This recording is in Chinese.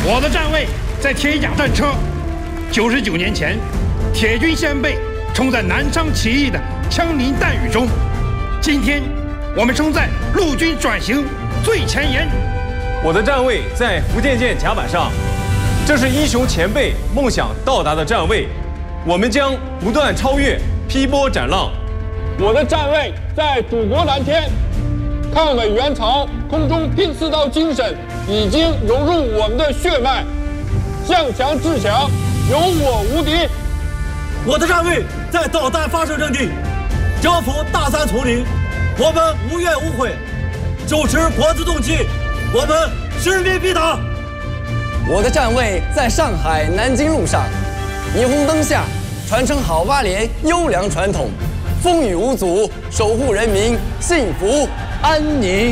我的站位在铁甲战车。99年前，铁军先辈冲在南昌起义的枪林弹雨中，今天我们冲在陆军转型最前沿。 我的站位在福建舰甲板上，这是英雄前辈梦想到达的站位，我们将不断超越，劈波斩浪。 我的站位在祖国蓝天，抗美援朝空中拼刺刀精神已经融入我们的血脉，向强制强，有我无敌。 我的站位在导弹发射阵地，征服大山丛林，我们无怨无悔，手持国字动气，我们使命必达。 我的站位在上海南京路上，霓虹灯下传承好八连优良传统，风雨无阻，守护人民幸福安宁。